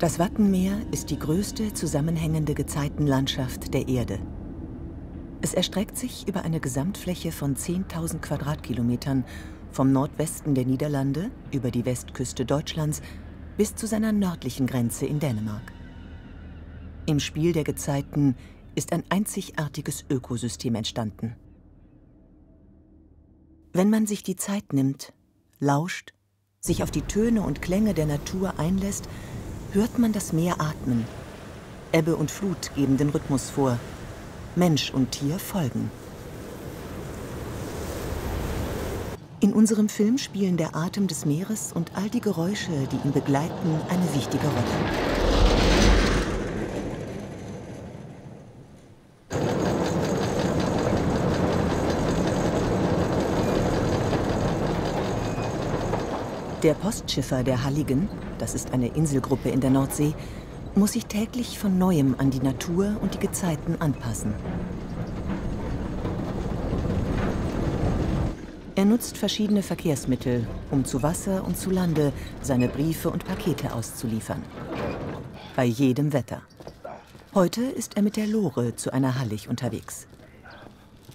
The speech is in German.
Das Wattenmeer ist die größte zusammenhängende Gezeitenlandschaft der Erde. Es erstreckt sich über eine Gesamtfläche von 10.000 Quadratkilometern vom Nordwesten der Niederlande über die Westküste Deutschlands bis zu seiner nördlichen Grenze in Dänemark. Im Spiel der Gezeiten ist ein einzigartiges Ökosystem entstanden. Wenn man sich die Zeit nimmt, lauscht, sich auf die Töne und Klänge der Natur einlässt, hört man das Meer atmen. Ebbe und Flut geben den Rhythmus vor. Mensch und Tier folgen. In unserem Film spielen der Atem des Meeres und all die Geräusche, die ihn begleiten, eine wichtige Rolle. Der Postschiffer der Halligen, das ist eine Inselgruppe in der Nordsee, muss sich täglich von Neuem an die Natur und die Gezeiten anpassen. Er nutzt verschiedene Verkehrsmittel, um zu Wasser und zu Lande seine Briefe und Pakete auszuliefern. Bei jedem Wetter. Heute ist er mit der Lore zu einer Hallig unterwegs.